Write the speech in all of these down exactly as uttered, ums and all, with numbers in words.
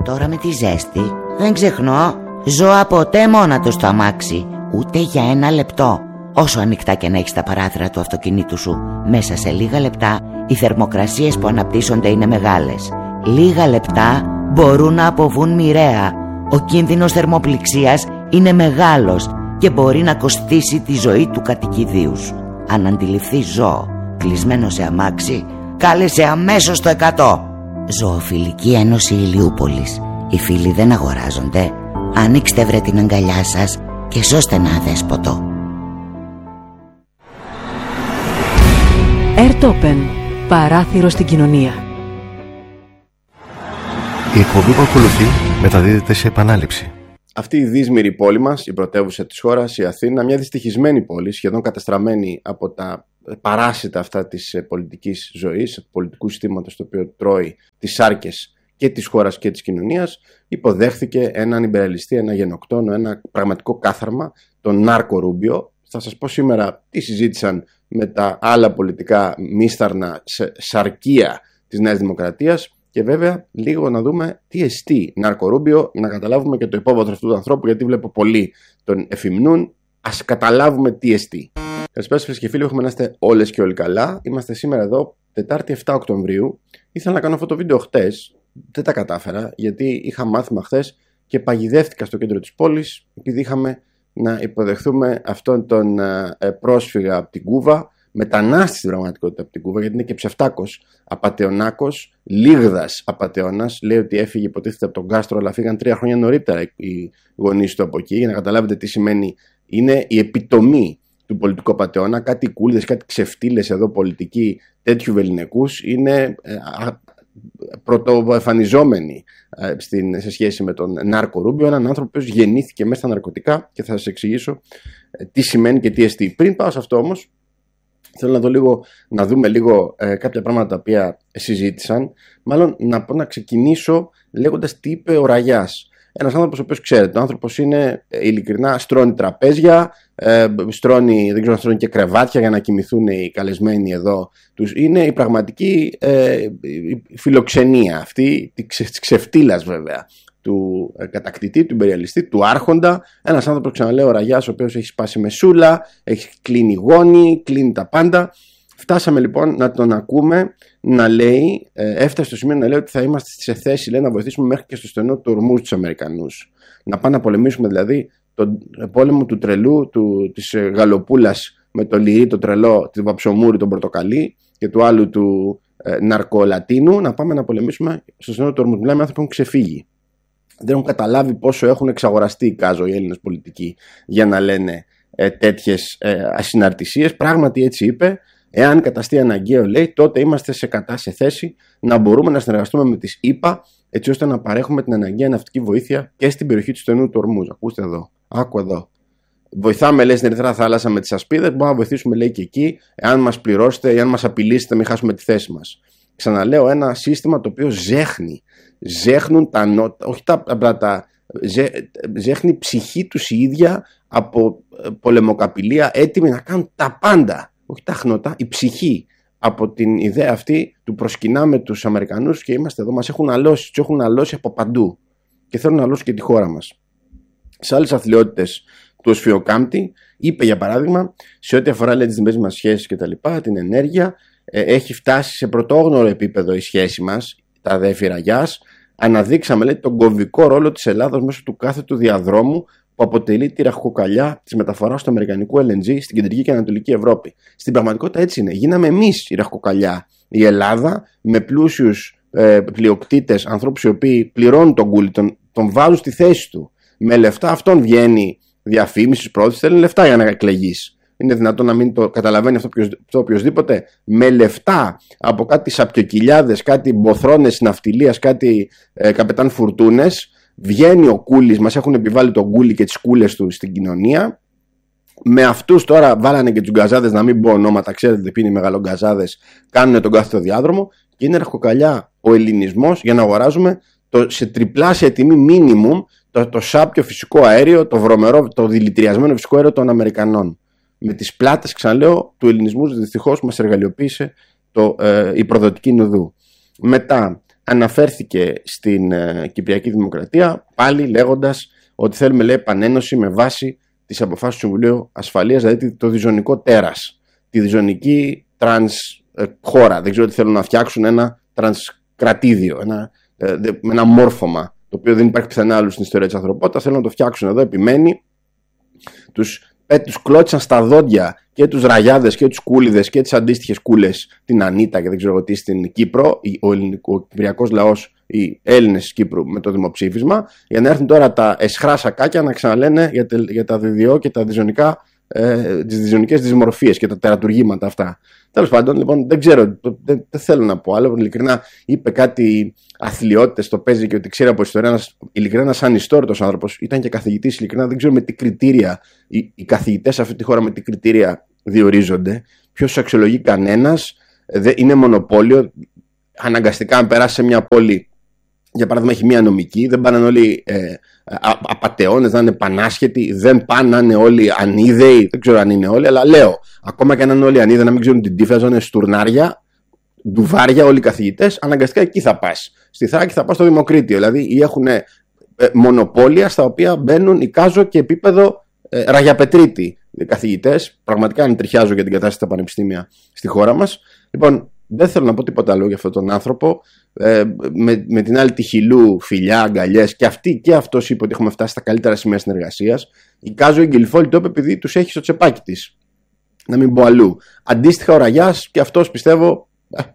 Τώρα με τη ζέστη δεν ξεχνώ ζώα ποτέ μόνα του στο αμάξι, ούτε για ένα λεπτό. Όσο ανοιχτά και να έχεις τα παράθυρα του αυτοκινήτου σου, μέσα σε λίγα λεπτά οι θερμοκρασίες που αναπτύσσονται είναι μεγάλες. Λίγα λεπτά μπορούν να αποβούν μοιραία. Ο κίνδυνος θερμοπληξίας είναι μεγάλος και μπορεί να κοστίσει τη ζωή του κατοικιδίου σου. Αν αντιληφθείς ζώο κλεισμένο σε αμάξι, κάλεσε αμέσως το εκατό. Ζωοφιλική Ένωση Ηλιούπολης. Οι φίλοι δεν αγοράζονται. Ανοίξτε βρε την αγκαλιά σας και σώστε ένα αδέσποτο. Airtopen. Παράθυρο στην κοινωνία. Η εκπομπή που ακολουθεί μεταδίδεται σε επανάληψη. Αυτή η δύσμηρη πόλη μας, η πρωτεύουσα της χώρας, η Αθήνα, μια δυστυχισμένη πόλη, σχεδόν καταστραμμένη από τα παράσιτα αυτά της πολιτικής ζωής, του πολιτικού συστήματος το οποίο τρώει τις σάρκες και της χώρας και της κοινωνίας, υποδέχθηκε έναν ιμπεριαλιστή, ένα γενοκτόνο, ένα πραγματικό κάθαρμα, τον Νάρκο Ρούμπιο. Θα σας πω σήμερα τι συζήτησαν με τα άλλα πολιτικά μίσταρνα σαρκία της Νέας Δημοκρατίας και βέβαια λίγο να δούμε τι εστί Νάρκο Ρούμπιο, να καταλάβουμε και το υπόβαθρο αυτού του ανθρώπου, γιατί βλέπω πολλοί τον εφημνούν. Ας καταλάβουμε τι εστί. Καλησπέρα σας και φίλοι, έχουμε να είστε όλες και όλοι καλά. Είμαστε σήμερα εδώ, Τετάρτη εφτά Οκτωβρίου. Ήθελα να κάνω αυτό το βίντεο χτες, δεν τα κατάφερα, γιατί είχα μάθημα χθες και παγιδεύτηκα στο κέντρο της πόλης, επειδή είχαμε να υποδεχθούμε αυτόν τον ε, πρόσφυγα από την Κούβα, μετανάστη στην πραγματικότητα από την Κούβα, γιατί είναι και ψευτάκος, απατεωνάκος, λίγδας απατεώνας. Λέει ότι έφυγε, υποτίθεται, από τον Κάστρο, αλλά φύγαν τρία χρόνια νωρίτερα οι γονείς του από εκεί. Για να καταλάβετε τι σημαίνει, είναι η επιτομή του πολιτικού απατεώνα. Κάτι κούλιδες, κάτι ξεφτύλες εδώ πολιτικοί τέτοιου βεληνικούς είναι ε, πρωτοεμφανιζόμενοι ε, στην, σε σχέση με τον Νάρκο Ρούμπιο, έναν άνθρωπο που γεννήθηκε μέσα στα ναρκωτικά, και θα σας εξηγήσω ε, τι σημαίνει και τι εστί. Πριν πάω σε αυτό όμως, θέλω να, δω λίγο, να δούμε λίγο ε, κάποια πράγματα τα οποία συζήτησαν. Μάλλον να πω να ξεκινήσω λέγοντας τι είπε ο Ραγιάς. Ένας άνθρωπος ο οποίος, ξέρετε, ο άνθρωπος είναι ε, ειλικρινά, στρώνει τραπέζια, ε, στρώνει, δεν ξέρω αν στρώνει και κρεβάτια για να κοιμηθούν οι καλεσμένοι εδώ. Τους, είναι η πραγματική ε, η φιλοξενία αυτή, της ξεφτύλας βέβαια, του ε, κατακτητή, του ιμπεριαλιστή, του άρχοντα. Ένας άνθρωπος, ξαναλέω, ο Ραγιάς, ο οποίος έχει σπάσει μεσούλα, έχει κλείνει γόνι, κλείνει τα πάντα. Φτάσαμε λοιπόν να τον ακούμε να λέει, ε, έφτασε στο σημείο να λέει ότι θα είμαστε σε θέση, λέει, να βοηθήσουμε μέχρι και στο στενό του ορμού τους Αμερικανούς. Να πάμε να πολεμήσουμε δηλαδή τον πόλεμο του τρελού, του, της Γαλοπούλας με το Λυρί, το τρελό, τη Βαψομούρη, τον Πορτοκαλί και του άλλου του ε, Ναρκολατίνου, να πάμε να πολεμήσουμε στο στενό του ορμού. Μιλάμε άνθρωποι που έχουν ξεφύγει. Δεν έχουν καταλάβει πόσο έχουν εξαγοραστεί οι κάζο οι Έλληνες πολιτικοί για να λένε ε, τέτοιες ε, ασυναρτησίες. Πράγματι έτσι είπε. Εάν καταστεί αναγκαίο, λέει, τότε είμαστε σε κατά σε θέση να μπορούμε να συνεργαστούμε με τις ΗΠΑ, έτσι ώστε να παρέχουμε την αναγκαία ναυτική βοήθεια και στην περιοχή του στενού του ορμούς. Ακούστε εδώ, άκου εδώ. Βοηθάμε, λέει, στην Ερυθρά Θάλασσα με τις ασπίδες, μπορούμε να βοηθήσουμε, λέει, και εκεί, εάν μας πληρώσετε, εάν μας απειλήσετε, μην χάσουμε τη θέση μας. Ξαναλέω, ένα σύστημα το οποίο ζέχνει. Ζέχνουν τα νότα, όχι τα, τα, τα ζέ, ζέχνει ψυχή τους η ίδια από πολεμοκαπηλεία, έτοιμοι να κάνουν τα πάντα. Όχι τα χνότα, η ψυχή από την ιδέα αυτή του προσκυνάμε τους Αμερικανούς και είμαστε εδώ, μας έχουν αλώσει, τους έχουν αλώσει από παντού και θέλουν να αλώσουν και τη χώρα μας. Σε άλλες αθλειότητες του Οσφιοκάμπτη είπε, για παράδειγμα, σε ό,τι αφορά, λέει, τις διμερείς μας σχέσεις και τα λοιπά, την ενέργεια, ε, έχει φτάσει σε πρωτόγνωρο επίπεδο η σχέση μας, τα αδέφη Ραγιάς. Αναδείξαμε, λέει, τον κομβικό ρόλο της Ελλάδος μέσω του κάθετου διαδρόμου που αποτελεί τη ραχοκοκαλιά της μεταφοράς του αμερικανικού ελ εν τζι στην κεντρική και ανατολική Ευρώπη. Στην πραγματικότητα έτσι είναι. Γίναμε εμείς η ραχοκοκαλιά. Η Ελλάδα, με πλούσιους ε, πλειοκτήτες, ανθρώπους οι οποίοι πληρώνουν τον κούλι, τον, τον βάζουν στη θέση του. Με λεφτά αυτόν βγαίνει διαφήμιση, πρόοδος, θέλει λεφτά για να εκλεγείς. Είναι δυνατόν να μην το καταλαβαίνει αυτό το οποιοσδήποτε? Με λεφτά από κάτι σαπιοκυλιάδες, κάτι μποθρώνες ναυτιλίας, κάτι ε, καπετάν φουρτούνες, βγαίνει ο κούλης, μας έχουν επιβάλει τον κούλι και τις κούλες του στην κοινωνία. Με αυτούς τώρα βάλανε και τους γκαζάδες, να μην πω ονόματα, ξέρετε ποιοι είναι οι μεγαλογκαζάδες, κάνουν τον κάθετο διάδρομο και είναι ραχοκοκαλιά ο ελληνισμός για να αγοράζουμε το, σε τριπλάσια τιμή minimum το, το σάπιο φυσικό αέριο, το βρωμερό, το δηλητηριασμένο φυσικό αέριο των Αμερικανών. Με τις πλάτες, ξαναλέω, του ελληνισμού, δυστυχώς μας εργαλειοποίησε το, ε, η προδοτική νουδού. Μετά, αναφέρθηκε στην ε, Κυπριακή Δημοκρατία, πάλι λέγοντας ότι θέλουμε, λέει, επανένωση με βάση τις αποφάσεις του Συμβουλίου Ασφαλείας, δηλαδή το διζωνικό τέρας, τη διζωνική τρανς ε, χώρα. Δεν ξέρω τι θέλουν να φτιάξουν, ένα τρανς κρατήδιο, ένα, ε, με ένα μόρφωμα, το οποίο δεν υπάρχει πιθανά άλλου στην ιστορία της ανθρωπότητας. Θέλουν να το φτιάξουν εδώ, επιμένει. Τους, ε, τους κλώτσαν στα δόντια και τους ραγιάδες και τους κούλιδες και τις αντίστοιχες κούλες, την Ανίτα και δεν ξέρω τι στην Κύπρο, ο, ελληνικό, ο κυπριακός λαός, οι Έλληνες της Κύπρου με το δημοψήφισμα, για να έρθουν τώρα τα εσχρά σακάκια να ξαναλένε για, τε, για τα διδιό και τα διζωνικά, ε, τις διζωνικές δυσμορφίες και τα τερατουργήματα αυτά. Τέλος πάντων, λοιπόν, δεν ξέρω, δεν, δεν θέλω να πω άλλο. Ειλικρινά, είπε κάτι αθλιότητες στο παίζει και ότι ξέρει από ιστορία. Ένας, ειλικρινά, ένας ανιστόρητος άνθρωπος, ήταν και καθηγητής. Ειλικρινά, δεν ξέρω με τι κριτήρια οι, οι καθηγητές σε αυτή τη χώρα με τι κριτήρια διορίζονται. Ποιος αξιολογεί κανένας, είναι μονοπόλιο. Αναγκαστικά, αν περάσει σε μια πόλη, για παράδειγμα, έχει μια νομική, δεν πάνε όλοι ε, απατεώνες, να είναι πανάσχετοι, δεν πάνε να είναι όλοι ανίδεοι, δεν ξέρω αν είναι όλοι, αλλά λέω, ακόμα και αν είναι όλοι ανίδεοι, να μην ξέρουν την τύφλα, να είναι στουρνάρια, ντουβάρια, όλοι οι καθηγητές, αναγκαστικά εκεί θα πας. Στη Θράκη θα πας στο Δημοκρίτιο, δηλαδή έχουν ε, μονοπόλια στα οποία μπαίνουν εικάζω και επίπεδο ε, Ραγιαπετρίτη καθηγητές, πραγματικά ανατριχιάζω για την κατάσταση στα πανεπιστήμια στη χώρα μας. Λοιπόν, δεν θέλω να πω τίποτα άλλο για αυτόν τον άνθρωπο. Ε, με, με την άλλη τη Χιλού, φιλιά, αγκαλιές, και αυτή και αυτός είπε ότι έχουμε φτάσει στα καλύτερα σημεία συνεργασίας. Η Κάζο Γκυλφόλη το είπε επειδή τους έχει στο τσεπάκι της. Να μην πω αλλού. Αντίστοιχα ο Ραγιάς και αυτός πιστεύω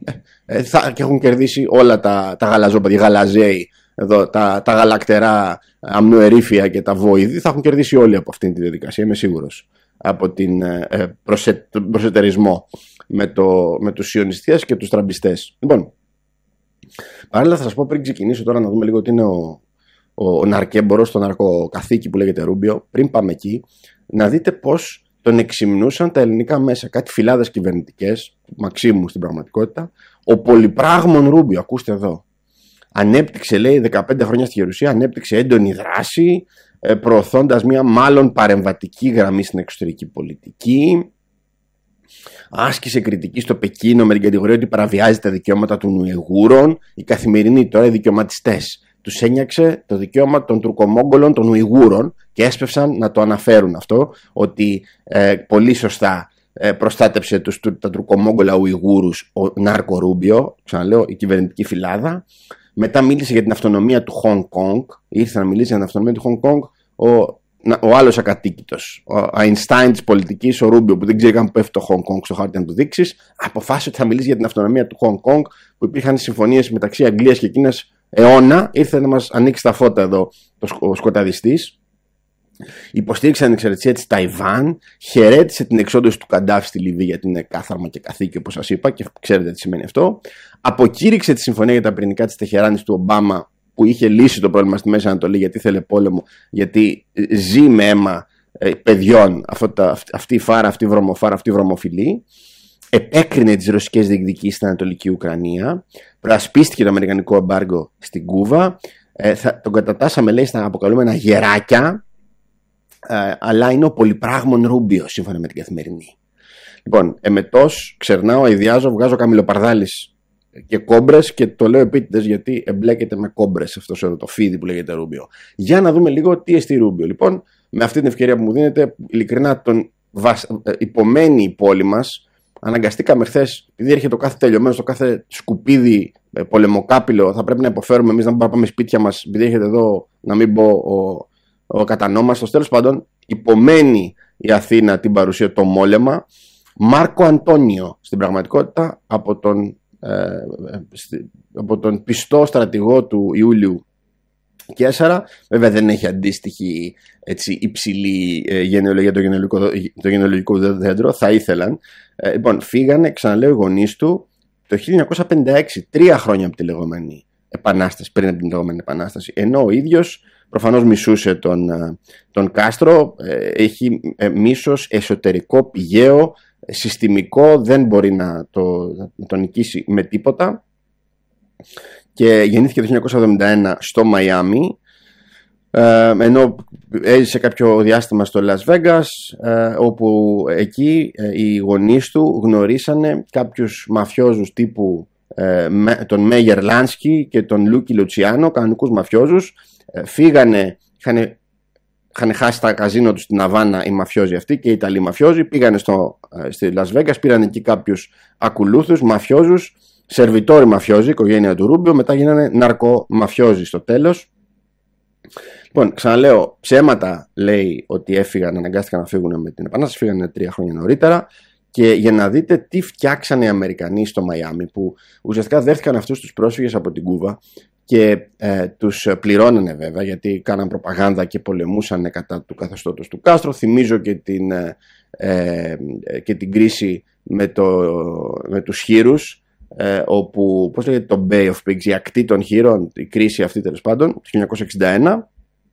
ε, θα, και έχουν κερδίσει όλα τα, τα γαλαζόπαιδια, γαλαζέοι, εδώ, τα, τα γαλακτερά αμνοερήφια και τα βόηδη. Θα έχουν κερδίσει όλοι από αυτήν τη διαδικασία, είμαι σίγουρος. Από την, ε, προσε, τον προσετερισμό με, το, με τους σιωνιστές και τους τραμπιστές. Λοιπόν, παράλληλα θα σας πω πριν ξεκινήσω τώρα να δούμε λίγο τι είναι ο, ο, ο ναρκέμπορος, το ναρκοκαθήκη που λέγεται Ρούμπιο. Πριν πάμε εκεί, να δείτε πως τον εξυμνούσαν τα ελληνικά μέσα. Κάτι φυλάδες κυβερνητικές, Μαξίμου στην πραγματικότητα. Ο πολυπράγμων Ρούμπιο, ακούστε εδώ. Ανέπτυξε, λέει, δεκαπέντε χρόνια στη Γερουσία, ανέπτυξε έντονη δράση, προωθώντας μια μάλλον παρεμβατική γραμμή στην εξωτερική πολιτική. Άσκησε κριτική στο Πεκίνο με την κατηγορία ότι παραβιάζει τα δικαιώματα των Ουιγούρων. Οι καθημερινοί τώρα οι δικαιωματιστές τους ένιαξε το δικαίωμα των Τουρκομόγγολων των Ουιγούρων και έσπευσαν να το αναφέρουν αυτό, ότι ε, πολύ σωστά ε, προστάτεψε τους, τα Τουρκομόγγολα Ουιγούρους ο Νάρκο Ρούμπιο, ξαναλέω, η κυβερνητική φυλάδα. Μετά μίλησε για την αυτονομία του Χονγκ Κονγκ. Ήρθε να μιλήσει για την αυτονομία του Χονγκ Κονγκ ο, ο άλλος ακατοίκητος, ο Αϊνστάιν της πολιτικής, ο Ρούμπιο, που δεν ξέρει καν που πέφτει το Χονγκ Κονγκ στο χάρτη να του δείξεις. Αποφάσισε ότι θα μιλήσει για την αυτονομία του Χονγκ Κονγκ, που υπήρχαν συμφωνίες μεταξύ Αγγλίας και Κίνας αιώνα. Ήρθε να μας ανοίξει τα φώτα εδώ ο σκοταδιστής. Υποστήριξε την ανεξαρτησία της Ταϊβάν, χαιρέτησε την εξόντωση του Καντάφη στη Λιβύη, γιατί είναι κάθαρμα και καθήκη, όπως σας είπα, και ξέρετε τι σημαίνει αυτό. Αποκήρυξε τη συμφωνία για τα πυρηνικά της Τεχεράνης του Ομπάμα, που είχε λύσει το πρόβλημα στη Μέση Ανατολή, γιατί ήθελε πόλεμο, γιατί ζει με αίμα ε, παιδιών αυτά, αυτή η φάρα, αυτή η βρωμοφάρα, αυτή η βρωμοφιλή. Επέκρινε τις ρωσικές διεκδικήσεις στην Ανατολική Ουκρανία, προασπίστηκε το αμερικανικό εμπάργκο στην Κούβα. Ε, θα, τον κατατάσαμε, λέει, στα αποκαλούμενα γεράκια. Uh, αλλά είναι ο πολυπράγμων Ρούμπιο, σύμφωνα με την Καθημερινή. Λοιπόν, εμετός, ξερνάω, αηδιάζω, βγάζω καμιλοπαρδάλης και κόμπρες, και το λέω επίτηδες γιατί εμπλέκεται με κόμπρες αυτός εδώ το φίδι που λέγεται Ρούμπιο. Για να δούμε λίγο τι εστί Ρούμπιο. Λοιπόν, με αυτή την ευκαιρία που μου δίνετε, ειλικρινά τον βασ... υπομένει η πόλη μας. Αναγκαστήκαμε χθες, επειδή έρχεται το κάθε τελειωμένο, το κάθε σκουπίδι πολεμοκάπηλο, θα πρέπει να υποφέρουμε εμείς να μην πάμε σπίτια μας, επειδή έρχεται εδώ, να μην πω ο. Ο κατανόμαστος. Τέλος πάντων, υπομένει η Αθήνα την παρουσία, το μόλεμα. Μάρκο Αντώνιο, στην πραγματικότητα, από τον, ε, από τον πιστό στρατηγό του Ιούλιου Κέσσαρα. Βέβαια δεν έχει αντίστοιχη, έτσι, υψηλή ε, γενεολογία, το γενεολογικό, το γενεολογικό δέντρο. Θα ήθελαν. Ε, λοιπόν, φύγανε, ξαναλέω, οι γονείς του το χίλια εννιακόσια πενήντα έξι, τρία χρόνια από τη λεγόμενη Επανάσταση, πριν από την λεγόμενη Επανάσταση. Ενώ ο ίδιος προφανώς μισούσε τον, τον Κάστρο, έχει μίσος εσωτερικό, πηγαίο, συστημικό, δεν μπορεί να, το, να τον νικήσει με τίποτα, και γεννήθηκε το χίλια εννιακόσια εβδομήντα ένα στο Μαϊάμι, ενώ έζησε κάποιο διάστημα στο Λας Βέγκας, όπου εκεί οι γονείς του γνωρίσανε κάποιους μαφιόζους τύπου ε, με, τον Μέγερ Λάνσκι και τον Λούκι Λουτσιάνο, κανονικούς μαφιόζους. Ε, φύγανε, είχαν, είχαν χάσει τα καζίνο τους στην Αβάνα οι μαφιόζοι αυτοί και οι Ιταλοί μαφιόζοι, πήγανε στο, ε, στη Λας Βέγκας, πήραν εκεί κάποιους ακολούθους, μαφιόζους, σερβιτόροι μαφιόζοι, οικογένεια του Ρούμπιο, μετά γίνανε ναρκομαφιόζοι στο τέλος. Λοιπόν, ξαναλέω, ψέματα λέει ότι έφυγαν, αναγκάστηκαν να φύγουν με την Επανάσταση, φύγανε τρία χρόνια νωρίτερα. Και για να δείτε τι φτιάξανε οι Αμερικανοί στο Μαϊάμι, που ουσιαστικά δέχτηκαν αυτούς τους πρόσφυγες από την Κούβα και ε, τους πληρώνανε βέβαια, γιατί κάναν προπαγάνδα και πολεμούσαν κατά του καθεστώτος του Κάστρο. Θυμίζω και την, ε, ε, και την κρίση με, το, με τους χήρους, ε, όπου, πώς λέγεται, το Bay of Pigs, η ακτή των χείρων, η κρίση αυτή τέλος πάντων, το χίλια εννιακόσια εξήντα ένα.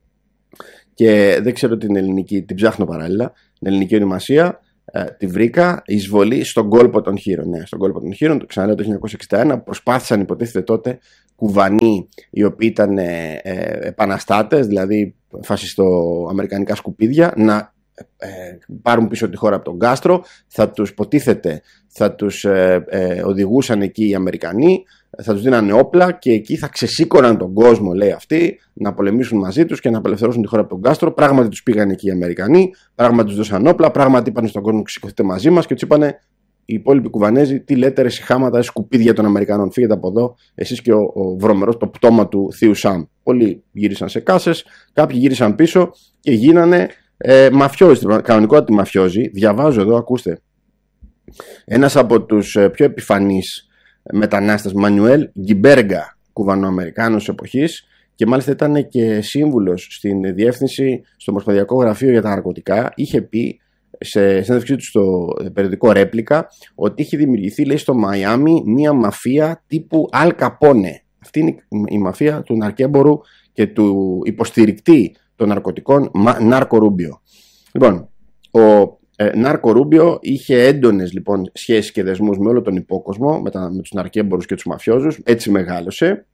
Και δεν ξέρω την ελληνική, την ψάχνω παράλληλα, την ελληνική ονομασία. Ε, τη βρήκα, εισβολή στον κόλπο των χείρων. Ναι, στον κόλπο των χείρων, το ξαναλέω, το χίλια εννιακόσια εξήντα ένα. Προσπάθησαν, υποτίθεται τότε, Κουβανοί, οι οποίοι ήταν ε, ε, επαναστάτες, δηλαδή φασιστοαμερικανικά σκουπίδια, να ε, πάρουν πίσω τη χώρα από τον Κάστρο. Θα τους, υποτίθεται, θα τους ε, ε, οδηγούσαν εκεί οι Αμερικανοί, θα τους δίνανε όπλα και εκεί θα ξεσήκωναν τον κόσμο, λέει αυτοί, να πολεμήσουν μαζί τους και να απελευθερώσουν τη χώρα από τον Κάστρο. Πράγματι τους πήγαν εκεί οι Αμερικανοί, πράγματι τους δώσαν όπλα, πράγματι είπαν στον κόσμο: σηκωθείτε μαζί μας, και τους είπανε οι υπόλοιποι Κουβανέζοι: τι λέτε, ρε σιχάματα, σκουπίδια των Αμερικανών, φύγετε από εδώ, εσείς και ο, ο βρωμερός, το πτώμα του θείου Σαμ. Πολλοί γύρισαν σε κάσες, κάποιοι γύρισαν πίσω και γίνανε ε, μαφιόζοι, κανονικότατοι μαφιόζοι. Διαβάζω εδώ, ακούστε. Ένας από τους ε, πιο επιφανείς μετανάστες, Μανιουέλ Γκιμπέργκα, Κουβανοαμερικάνος εποχής, και μάλιστα ήταν και σύμβουλος στην διεύθυνση στο Ομοσπονδιακό Γραφείο για τα Ναρκωτικά, είχε πει σε συνέντευξή του στο περιοδικό Ρέπλικα ότι είχε δημιουργηθεί, λέει, στο Μαϊάμι μία μαφία τύπου Αλ Καπόνε. Αυτή είναι η μαφία του ναρκέμπορου και του υποστηρικτή των ναρκωτικών, Νάρκο Ρούμπιο. Λοιπόν, ο Ε, Νάρκο Ρούμπιο είχε έντονες λοιπόν σχέσεις και δεσμούς με όλο τον υπόκοσμο, με, τα, με τους ναρκέμπορους και τους μαφιόζους. Έτσι μεγάλωσε.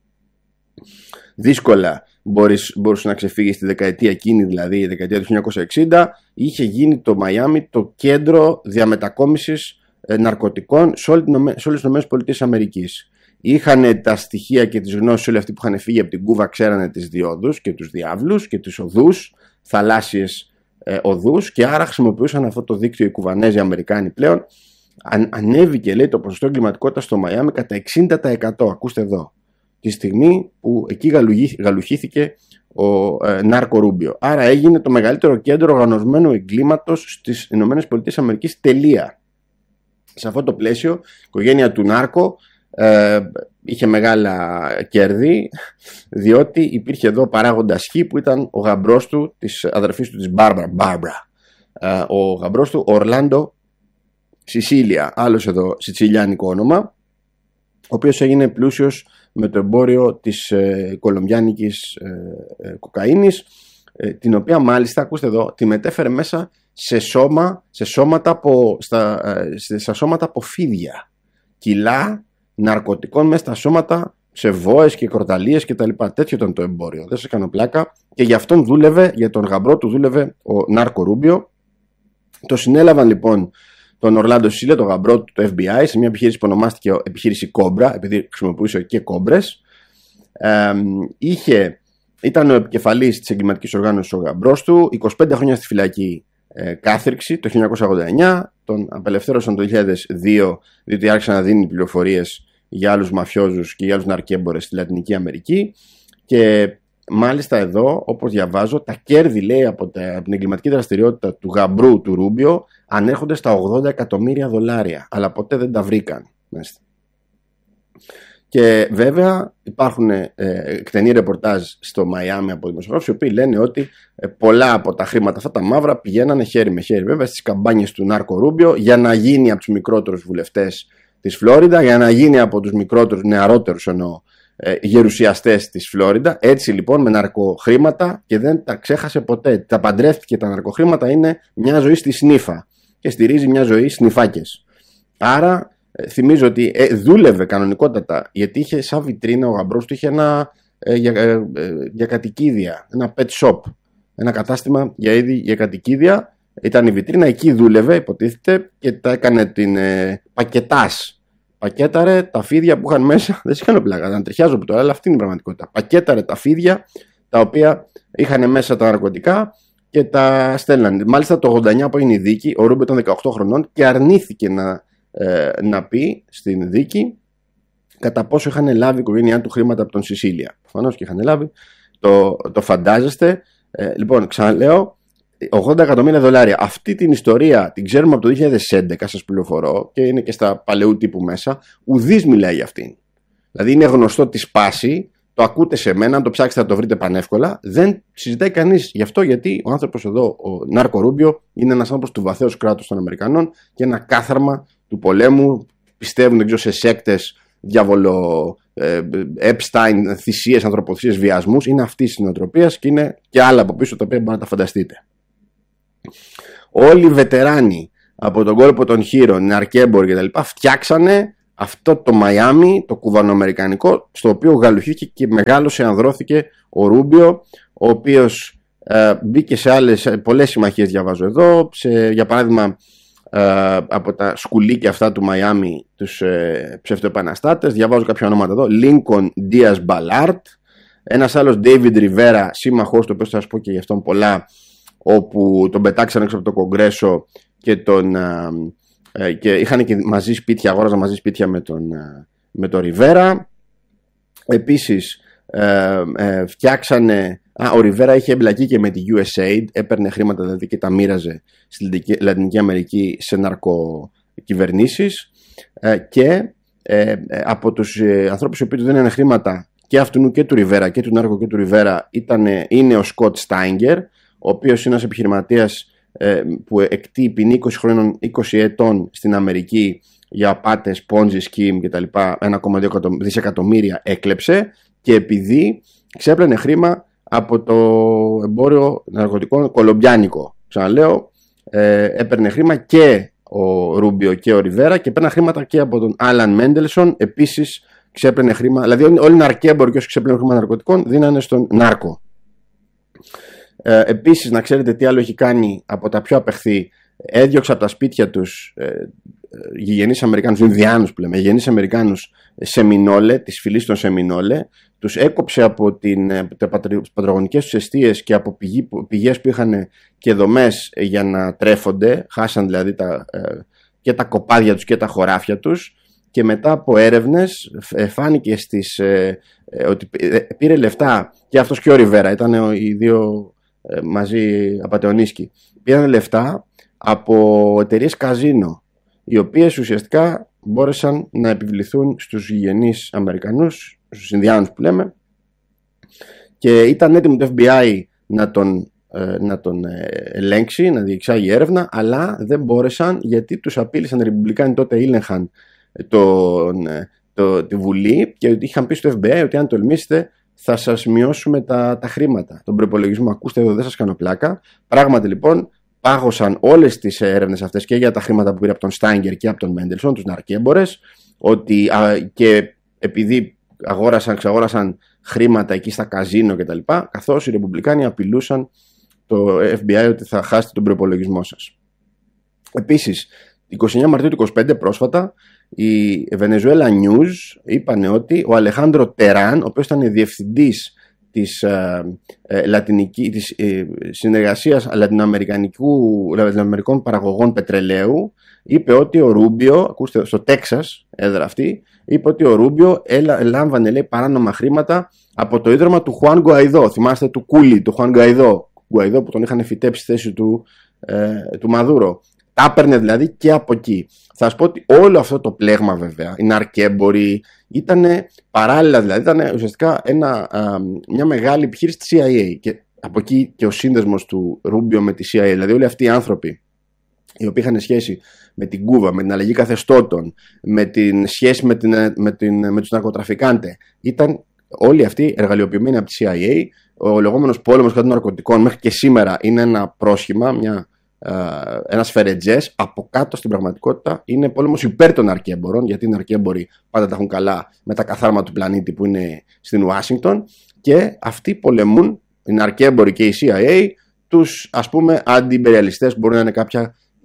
Δύσκολα μπορείς, μπορούσε να ξεφύγει στη δεκαετία εκείνη, δηλαδή η δεκαετία του χίλια εννιακόσια εξήντα. Είχε γίνει το Μαϊάμι το κέντρο διαμετακόμισης ε, ναρκωτικών σε, όλη την, σε όλες τις ΗΠΑ. Είχαν τα στοιχεία και τις γνώσεις, όλοι αυτοί που είχαν φύγει από την Κούβα ξέρανε τις διόδους και τους διάβλους και τις οδούς, θαλάσσιες Ε, οδούς, και άρα χρησιμοποιούσαν αυτό το δίκτυο οι Κουβανέζοι Αμερικάνοι πλέον. Αν, ανέβηκε, λέει, το ποσοστό εγκληματικότητας στο Μαϊάμι κατά εξήντα τοις εκατό. Ακούστε εδώ, τη στιγμή που εκεί γαλουχή, γαλουχήθηκε ο ε, Νάρκο Ρούμπιο. Άρα έγινε το μεγαλύτερο κέντρο οργανωμένου εγκλήματος στις ΗΠΑ. Τελεία. Σε αυτό το πλαίσιο η οικογένεια του Νάρκο ε, είχε μεγάλα κέρδη, διότι υπήρχε εδώ παράγοντας Χ που ήταν ο γαμπρός του, της αδερφής του, της Μπάρμπαρα, Μπάρμπαρα. Ε, ο γαμπρός του Ορλάντο Σισίλια, άλλος εδώ σιτσιλιάνικο όνομα, ο οποίος έγινε πλούσιος με το εμπόριο της ε, κολομβιάνικης ε, ε, κοκαίνης, ε, την οποία μάλιστα, ακούστε εδώ, τη μετέφερε μέσα σε, σώμα, σε σώματα από, στα, ε, στα σώματα από φίδια, κιλά ναρκωτικών μέσα στα σώματα, σε βόες και κορταλίες και τα λοιπά. Τέτοιο ήταν το εμπόριο. Δεν σε κάνω πλάκα. Και για αυτόν δούλευε, για τον γαμπρό του δούλευε ο Νάρκο Ρούμπιο. Το συνέλαβαν λοιπόν τον Ορλάντο Σισίλια, τον γαμπρό του, το Εφ Μπι Άι, σε μια επιχείρηση που ονομάστηκε επιχείρηση Κόμπρα, επειδή χρησιμοποιούσε και κόμπρες. Ε, είχε, ήταν ο επικεφαλής της εγκληματικής οργάνωσης ο γαμπρός του, είκοσι πέντε χρόνια στη φυλακή ε, κάθριξη το χίλια εννιακόσια ογδόντα εννιά. Τον απελευθέρωσαν το δύο χιλιάδες δύο, διότι άρχισαν να δίνει πληροφορίες για άλλους μαφιόζους και για άλλους ναρκέμπορες στη Λατινική Αμερική. Και μάλιστα εδώ, όπως διαβάζω, τα κέρδη, λέει, από, τα, από την εγκληματική δραστηριότητα του γαμπρού του Ρούμπιο ανέρχονται στα ογδόντα εκατομμύρια δολάρια, αλλά ποτέ δεν τα βρήκαν. Και βέβαια υπάρχουν ε, εκτενή ρεπορτάζ στο Μαϊάμι από δημοσιογράφους, οι οποίοι λένε ότι ε, πολλά από τα χρήματα αυτά τα μαύρα πηγαίνανε χέρι με χέρι, βέβαια, στις καμπάνιες του Νάρκο Ρούμπιο, για να γίνει από τους μικρότερους βουλευτές της Φλόριντα, για να γίνει από τους μικρότερους, νεαρότερους εννοώ, ε, γερουσιαστές της Φλόριντα. Έτσι λοιπόν, με ναρκοχρήματα, και δεν τα ξέχασε ποτέ. Τα παντρεύτηκε τα ναρκοχρήματα, είναι μια ζωή στη σνίφα και στηρίζει μια ζωή σνιφάκες. Άρα θυμίζω ότι ε, δούλευε κανονικότατα, γιατί είχε σαν βιτρίνα ο γαμπρός του, είχε ένα ε, για, ε, ε, για κατοικίδια, ένα pet shop, ένα κατάστημα για είδη για κατοικίδια. Ήταν η βιτρίνα, εκεί δούλευε, υποτίθεται, και τα έκανε την ε, πακετάς πακέταρε τα φίδια που είχαν μέσα. Δεν σε κάνω πλάκα, να τριχιάζω από τώρα, αλλά αυτή είναι η πραγματικότητα. Πακέταρε τα φίδια τα οποία είχαν μέσα τα ναρκωτικά και τα στέλνανε. Μάλιστα το ογδόντα εννιά που έγινε η δίκη, ο Ρούμπιο ήταν δεκαοκτώ χρονών και αρνήθηκε να, ε, να πει στην δίκη κατά πόσο είχαν λάβει η οικογένειά του χρήματα από τον Σισίλια. Προφανώς και είχαν λάβει. Το, το φαντάζεστε. Ε, λοιπόν, ξαναλέω, ογδόντα εκατομμύρια δολάρια. Αυτή την ιστορία την ξέρουμε από το δύο χιλιάδες έντεκα, σας πληροφορώ, και είναι και στα παλαιού τύπου μέσα. Ουδής μιλάει για αυτήν. Δηλαδή είναι γνωστό τη σπάση, το ακούτε σε μένα, αν το ψάξετε θα το βρείτε πανεύκολα. Δεν συζητάει κανείς γι' αυτό, γιατί ο άνθρωπος εδώ, ο Νάρκο Ρούμπιο, είναι ένας άνθρωπος του βαθέως κράτους των Αμερικανών και ένα κάθαρμα του πολέμου. Πιστεύουν, δεν ξέρω, σε σέκτες, διάβολο, ε, Epstein, θυσίες, ανθρωποθυσίες, βιασμούς. Είναι αυτή τη νοοτροπία και είναι και άλλα από πίσω τα οποία μπορείτε να τα φανταστείτε. Όλοι οι βετεράνοι από τον κόλπο των Χείρων, ναρκέμποροι κτλ. Φτιάξανε αυτό το Μαϊάμι, το κουβανοαμερικανικό, στο οποίο γαλουχήθηκε και μεγάλωσε, ανδρώθηκε ο Ρούμπιο, ο οποίος ε, μπήκε σε άλλες πολλές συμμαχίες, διαβάζω εδώ, σε, για παράδειγμα ε, από τα σκουλίκια αυτά του Μαϊάμι, τους ε, ψευτοεπαναστάτες, διαβάζω κάποια ονόματα εδώ, Λίνκον Ντίας Μπαλάρτ, ένας άλλος Ντέιβιντ Ριβέρα, σύμμαχος, το οποίο θα σας πω και γι' αυτόν πολλά, όπου τον πετάξαν έξω από το Κογκρέσο και τον... Ε, και είχαν και μαζί σπίτια, αγόραζαν μαζί σπίτια με τον, με τον Ριβέρα. Επίσης ε, ε, φτιάξανε, α, ο Ριβέρα είχε εμπλακεί και με τη γιου ες έιντ, έπαιρνε χρήματα δηλαδή και τα μοίραζε στη Λατινική Αμερική σε ναρκοκυβερνήσεις, ε, και ε, ε, από τους ε, ανθρώπους οι οποίοι του δίνανε χρήματα και αυτού και του Ριβέρα και του Νάρκο και του Ριβέρα ήταν, είναι ο Σκοτ Στάιγκερ, ο οποίος είναι ένας επιχειρηματίας που εκτεί ποινή είκοσι χρόνων, είκοσι ετών στην Αμερική για απάτες, Ponzi scheme κτλ. ένα κόμμα δύο δισεκατομμύρια έκλεψε, και επειδή ξέπλαινε χρήμα από το εμπόριο ναρκωτικών κολομπιάνικο, ξαναλέω, ε, έπαιρνε χρήμα και ο Ρούμπιο και ο Ριβέρα, και παίρνε χρήματα και από τον Άλαν Μέντελσον, επίσης ξέπλαινε χρήμα, δηλαδή όλοι οι ναρκέμποροι και όσοι ξέπλαινε χρήμα ναρκωτικών δίνανε στον Νάρκο. Ε, επίσης, να ξέρετε τι άλλο έχει κάνει από τα πιο απεχθή. Έδιωξε από τα σπίτια τους ε, ε, γηγενείς Αμερικάνους, Ινδιάνους που λέμε, γηγενείς Αμερικάνους Σεμινόλε, της φυλής των Σεμινόλε. Τους έκοψε από την, ε, τις πατρογονικές τους εστίες και από πηγή, πηγές που είχαν και δομές για να τρέφονται. Χάσαν δηλαδή τα, ε, και τα κοπάδια τους και τα χωράφια τους. Και μετά από έρευνες ε, φάνηκε στις, ε, ε, ότι πήρε λεφτά, και αυτός και ο Ριβέρα, ήταν οι δύο μαζί απατεωνίσκοι, πήραν λεφτά από εταιρείες καζίνο, οι οποίες ουσιαστικά μπόρεσαν να επιβληθούν στους γηγενείς Αμερικανούς, στους Ινδιάνους που λέμε, και ήταν έτοιμο το εφ μπι άι να τον, να τον ελέγξει, να διεξάγει έρευνα, αλλά δεν μπόρεσαν, γιατί τους απείλησαν οι Ρεπουμπλικάνοι, τότε ήλεγχαν τον, το, τη Βουλή, και είχαν πει στο εφ μπι άι ότι αν τολμήσετε θα σας μειώσουμε τα, τα χρήματα, τον προϋπολογισμό. Ακούστε εδώ, δεν σας κάνω πλάκα. Πράγματι λοιπόν πάγωσαν όλες τις έρευνες αυτές, και για τα χρήματα που πήρε από τον Στάιγκερ και από τον Μέντελσον, τους ναρκέμπορες, ότι α, και επειδή αγόρασαν, ξαγόρασαν χρήματα εκεί στα καζίνο κτλ., καθώς οι Ρεπουμπλικάνοι απειλούσαν το εφ μπι άι ότι θα χάσετε τον προϋπολογισμό σας. Επίσης, εικοστή ενάτη Μαρτίου του είκοσι πέντε πρόσφατα, η Venezuela News είπανε ότι ο Αλεχάνδρο Τεράν, ο οποίος ήταν διευθυντής της, ε, ε, λατινική, της ε, συνεργασίας λατινοαμερικανικών παραγωγών πετρελαίου, είπε ότι ο Ρούμπιο, ακούστε, στο Τέξας έδρα αυτή, είπε ότι ο Ρούμπιο έλα, λάμβανε, λέει, παράνομα χρήματα από το ίδρυμα του Χουάν Γκουαϊδό. Θυμάστε του Κούλι, του Χουάν Γκουαϊδό, Γκουαϊδό που τον είχαν φυτέψει στη θέση του, ε, του Μαδούρο. Τα έπαιρνε δηλαδή και από εκεί. Θα σας πω ότι όλο αυτό το πλέγμα, βέβαια, οι ναρκέμποροι, ήταν παράλληλα, δηλαδή ήταν ουσιαστικά ένα, α, μια μεγάλη επιχείρηση της σι άι έι, και από εκεί και ο σύνδεσμος του Ρούμπιο με τη σι άι έι. Δηλαδή όλοι αυτοί οι άνθρωποι οι οποίοι είχαν σχέση με την Κούβα, με την αλλαγή καθεστώτων, με την σχέση με, την, με, την, με τους ναρκωτραφικάντε, ήταν όλοι αυτοί εργαλειοποιημένοι από τη σι άι έι. Ο λεγόμενος πόλεμος κατά των ναρκωτικών μέχρι και σήμερα είναι ένα πρόσχημα, μια Uh, ένας φερετζές. Από κάτω στην πραγματικότητα είναι πόλεμος υπέρ των ναρκέμπορων, γιατί οι ναρκέμποροι πάντα τα έχουν καλά με τα καθάρματα του πλανήτη που είναι στην Ουάσιγκτον, και αυτοί πολεμούν, οι ναρκέμποροι και η σι άι έι, τους, ας πούμε, αντιιμπεριαλιστές που μπορεί να είναι κάποια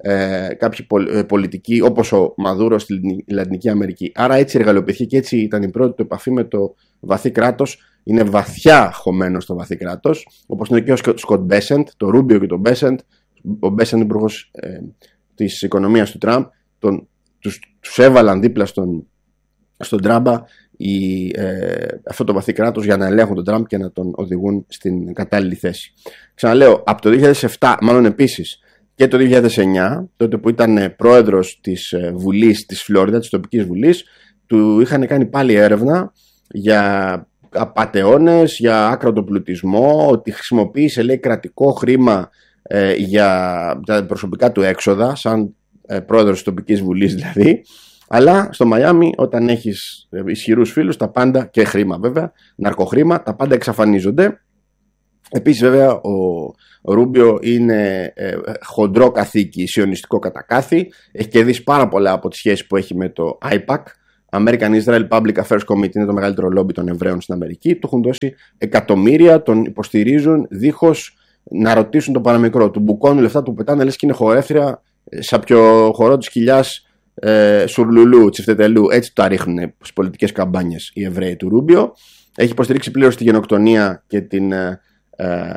ε, κάποιοι πολ, ε, πολιτικοί όπως ο Μαδούρο στη Λατινική Αμερική. Άρα έτσι εργαλειοποιήθηκε και έτσι ήταν η πρώτη του επαφή με το βαθύ κράτος. Είναι βαθιά χωμένο στο βαθύ κράτος, όπως είναι και ο Σκοτ Μπέσεντ, το Ρούμπιο και το Μπέσεντ. Ο Μπέσεντ, υπουργός ε, της οικονομίας του Τραμπ, τον, τους, τους έβαλαν δίπλα στον, στον Τραμπ η, ε, αυτό το βαθύ κράτος για να ελέγχουν τον Τραμπ και να τον οδηγούν στην κατάλληλη θέση. Ξαναλέω, από το δύο χιλιάδες επτά, μάλλον επίσης και το δύο χιλιάδες εννιά, τότε που ήταν πρόεδρος της Βουλής της Φλόριντα, της τοπικής βουλής, του είχαν κάνει πάλι έρευνα για απατεώνες, για άκρατο πλουτισμό, ότι χρησιμοποίησε, λέει, κρατικό χρήμα ε, για τα προσωπικά του έξοδα, σαν ε, πρόεδρος της τοπικής βουλής δηλαδή. Αλλά στο Μαϊάμι, όταν έχεις ισχυρούς φίλους, τα πάντα, και χρήμα βέβαια, ναρκοχρήμα, τα πάντα εξαφανίζονται. Επίσης βέβαια ο, ο Ρούμπιο είναι ε, χοντρό καθήκη, σιωνιστικό κατακάθι, έχει κερδίσει πάρα πολλά από τις σχέσεις που έχει με το άι πακ, American Israel Public Affairs Committee, είναι το μεγαλύτερο λόμπι των Εβραίων στην Αμερική. Του έχουν δώσει εκατομμύρια, τον υποστηρίζουν δίχως να ρωτήσουν το παραμικρό. Του μπουκώνουν λεφτά, του πετάνε λες και είναι χορεύτρια σε πιο χορό της κοιλιάς ε, Σουρλουλού, Τσιφτετελού. Έτσι τα ρίχνουν στις πολιτικές καμπάνιες οι Εβραίοι του Ρούμπιο. Έχει υποστηρίξει πλήρως τη γενοκτονία και την, ε, ε,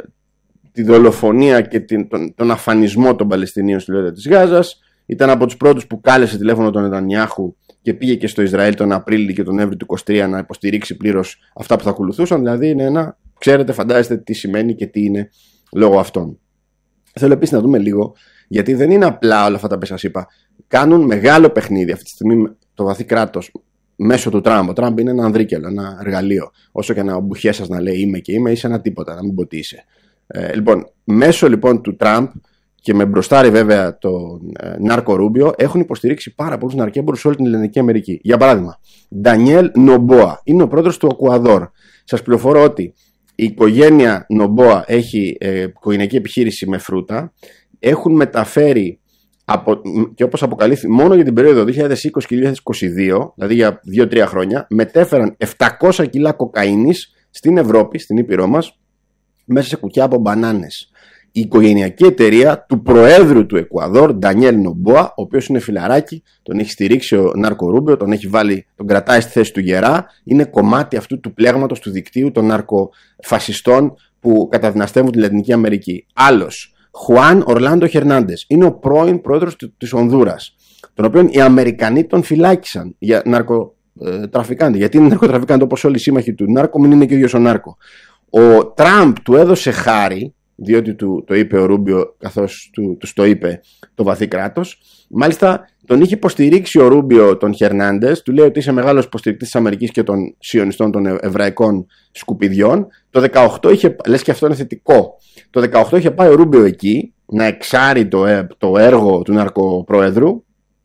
τη δολοφονία και την, τον, τον αφανισμό των Παλαιστινίων στη Λωρίδα της Γάζας. Ήταν από τους πρώτους που κάλεσε τηλέφωνο τον Νετανιάχου και πήγε και στο Ισραήλ τον Απρίλιο και τον Νοέμβριο του είκοσι τρία να υποστηρίξει πλήρως αυτά που θα ακολουθούσαν. Δηλαδή είναι ένα, ξέρετε, φαντάζεστε τι σημαίνει και τι είναι λόγω αυτών. Θέλω επίσης να δούμε λίγο, γιατί δεν είναι απλά όλα αυτά τα που σας είπα. Κάνουν μεγάλο παιχνίδι αυτή τη στιγμή το βαθύ κράτος μέσω του Τραμπ. Ο Τραμπ είναι ένα ανδρίκελο, ένα εργαλείο. Όσο και να ο μπουχέ σας να λέει είμαι και είμαι, είσαι ένα τίποτα, να μην πω τι είσαι. Ε, λοιπόν, μέσω λοιπόν του Τραμπ και με μπροστάρι βέβαια τον ε, Νάρκο Ρούμπιο, έχουν υποστηρίξει πάρα πολλούς ναρκέμπορους σε όλη την Λατινική Αμερική. Για παράδειγμα, Ντανιέλ Νομπόα είναι ο πρόεδρος του Εκουαδόρ. Σας πληροφορώ ότι η οικογένεια Νομπόα έχει ε, οικογενειακή επιχείρηση με φρούτα. Έχουν μεταφέρει, από, και όπως αποκαλύφθη, μόνο για την περίοδο δύο χιλιάδες είκοσι και δύο χιλιάδες είκοσι δύο, δηλαδή για δύο τρία χρόνια, μετέφεραν επτακόσια κιλά κοκαίνης στην Ευρώπη, στην Ήπειρό μας, μέσα σε κουκιά από μπανάνες. Η οικογενειακή εταιρεία του προέδρου του Εκουαδόρ, Ντανιέλ Νομπόα, ο οποίος είναι φιλαράκι, τον έχει στηρίξει ο Νάρκο Ρούμπιο, τον έχει βάλει, τον κρατάει στη θέση του γερά, είναι κομμάτι αυτού του πλέγματος του δικτύου των ναρκοφασιστών που καταδυναστεύουν τη Λατινική Αμερική. Άλλος, Χουάν Ορλάντο Χερνάντες, είναι ο πρώην πρόεδρος της Ονδούρας, τον οποίο οι Αμερικανοί τον φυλάκισαν για ναρκοτραφικάντη. Γιατί είναι ναρκοτραφικάντη, όπως όλοι οι σύμμαχοι του Νάρκο, μην είναι και ο ίδιος ο Νάρκο. Ο Τραμπ του έδωσε χάρη, διότι του το είπε ο Ρούμπιο, καθώς του, του το είπε το βαθύ κράτος. Μάλιστα τον είχε υποστηρίξει ο Ρούμπιο τον Χερνάντες, του λέει ότι είσαι μεγάλος υποστηρικτής της Αμερικής και των σιωνιστών των εβραϊκών σκουπιδιών. Το δεκαοκτώ είχε, λες και αυτό είναι θετικό, το δεκαοκτώ είχε πάει ο Ρούμπιο εκεί να εξάρει το, το έργο του ναρκοπροέδρου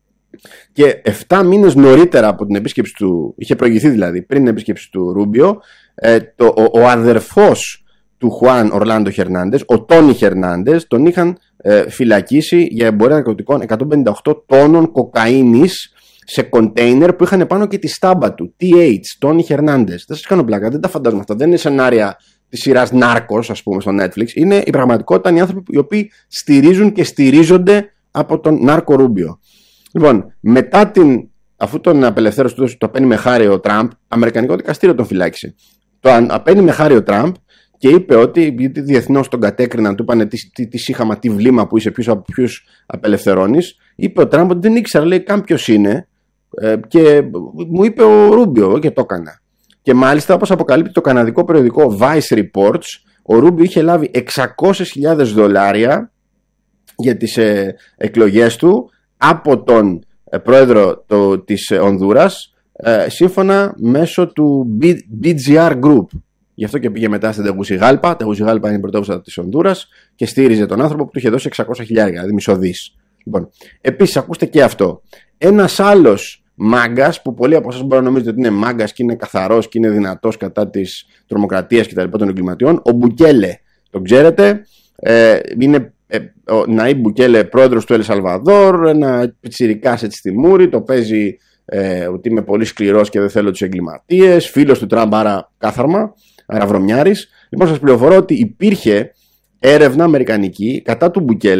και εφτά μήνες νωρίτερα από την επίσκεψη του, είχε προηγηθεί δηλαδή πριν την επίσκεψη του Ρούμπιο, ε, το, ο, ο αδερφός του Χουάν Ορλάντο Χερνάντες, ο Τόνι Χερνάντες, τον είχαν ε, φυλακίσει για εμπορία ναρκωτικών εκατόν πενήντα οκτώ τόνων κοκαίνης σε κοντέινερ που είχαν πάνω και τη στάμπα του. τι έιτς, Τόνι Χερνάντες. Δεν σας κάνω πλάκα, δεν τα φαντάζομαι αυτά. Δεν είναι σενάρια της σειράς Νάρκος, ας πούμε, στο Netflix. Είναι η πραγματικότητα, είναι οι άνθρωποι οι οποίοι στηρίζουν και στηρίζονται από τον Νάρκο Ρούμπιο. Λοιπόν, μετά την, αφού τον απελευθέρωσε του, το απένει με χάρη ο Τραμπ, αμερικανικό δικαστήριο τον φυλάκισε. Το απένει με χάρη ο Τραμπ. Και είπε ότι, γιατί διεθνώς τον κατέκριναν, του είπανε τι, τι, τι σύχαμα, τι βλήμα που είσαι, ποιους, από ποιους απελευθερώνεις. Είπε ο Τραμπ ότι δεν ήξερα, λέει, καν ποιος είναι. Ε, και μου είπε ο Ρούμπιο και το έκανα. Και μάλιστα, όπως αποκαλύπτει το καναδικό περιοδικό Vice Reports, ο Ρούμπιο είχε λάβει εξακόσιες χιλιάδες δολάρια για τις ε, εκλογές του από τον ε, πρόεδρο το, της Ονδούρας, ε, σύμφωνα μέσω του μπι τζι αρ Group. Γι' αυτό και πήγε μετά στην Τεγουσιγάλπα. Τεγουσιγάλπα είναι η πρωτεύουσα της Ονδούρας και στήριζε τον άνθρωπο που του είχε δώσει εξακόσια χιλιάδες, δηλαδή μισοδείς. Λοιπόν, επίσης, ακούστε και αυτό. Ένας άλλος μάγκας, που πολλοί από εσάς μπορεί να νομίζετε ότι είναι μάγκας και είναι καθαρός και είναι δυνατός κατά της τρομοκρατίας και τα λοιπά των εγκληματιών, ο Μπουκέλε. Τον ξέρετε, ε, είναι ε, ο Ναΐμπ Μπουκέλε, πρόεδρος του Ελ Σαλβαδόρ, ένα πιτσιρικάς έτσι στη μούρη, το παίζει ε, ότι είμαι πολύ σκληρός και δεν θέλω τους εγκληματίες, φίλος του Τραμπ, άρα κάθαρμα. Αεραβρωμιάρης. Λοιπόν, σας πληροφορώ ότι υπήρχε έρευνα αμερικανική κατά του Μπουκέλε,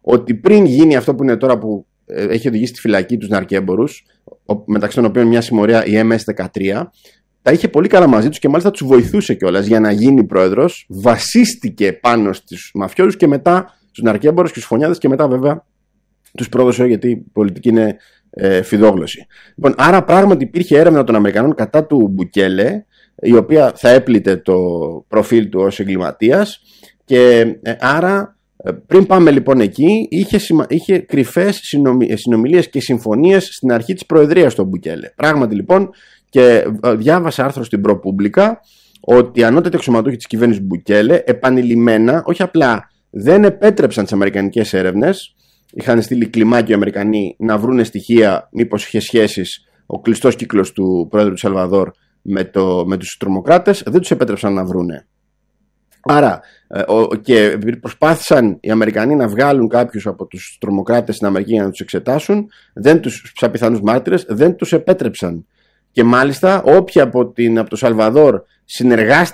ότι πριν γίνει αυτό που είναι τώρα, που έχει οδηγήσει στη φυλακή τους ναρκέμπορους, μεταξύ των οποίων μια συμμορία η εμ ες δεκατρία, τα είχε πολύ καλά μαζί τους και μάλιστα τους βοηθούσε κιόλας για να γίνει πρόεδρος. Βασίστηκε πάνω στους μαφιόζους και μετά στους ναρκέμπορους και στους φωνιάδες, και μετά βέβαια τους πρόδωσε, γιατί η πολιτική είναι ε, φιδόγλωση. Λοιπόν, άρα πράγματι υπήρχε έρευνα των Αμερικανών κατά του Μπουκέλε, η οποία θα έπλητε το προφίλ του ως εγκληματίας, και ε, άρα ε, πριν πάμε λοιπόν εκεί, είχε, είχε κρυφές συνομιλίες και συμφωνίες στην αρχή της προεδρίας του Μπουκέλε. Πράγματι λοιπόν, και διάβασα άρθρο στην ProPublica ότι οι ανώτατοι αξιωματούχοι της κυβέρνησης Μπουκέλε επανειλημμένα, όχι απλά δεν επέτρεψαν τις αμερικανικές έρευνες, είχαν στείλει κλιμάκιο οι Αμερικανοί να βρούνε στοιχεία μήπως είχε σχέσεις ο κλειστός κύκλος του πρόεδρου του Σαλβαδόρ με, το, με τους τρομοκράτες, δεν τους επέτρεψαν να βρούνε. Άρα και προσπάθησαν οι Αμερικανοί να βγάλουν κάποιους από τους τρομοκράτες στην Αμερική για να τους εξετάσουν, δεν τους, σαν πιθανούς μάρτυρες, δεν τους επέτρεψαν. Και μάλιστα όποιοι από, την, από το Σαλβαδόρ συνεργάστηκαν